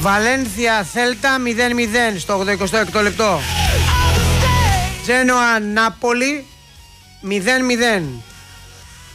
Βαλένθια Θέλτα 0-0 στο 86ο λεπτό. Τζένοα Νάπολη 0-0.